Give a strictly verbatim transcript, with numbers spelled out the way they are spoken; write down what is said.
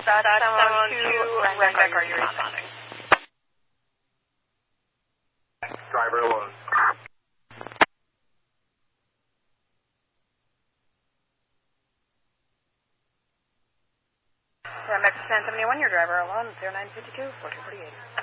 That's someone to Rendeck, are you responding? Driver alone. Rendeck ten seventy-one, your driver alone, zero nine fifty-two, fourteen forty-eight.